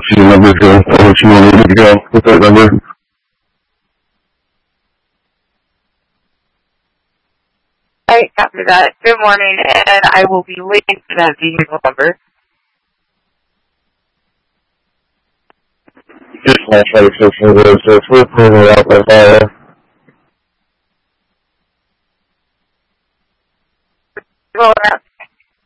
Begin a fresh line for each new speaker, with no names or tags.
few numbers here. I'll let you know where to go with that number.
Alright, after that, good morning, and I will be waiting for that vehicle number.
Just my 2606, we're pulling it out by fire.
Rolling out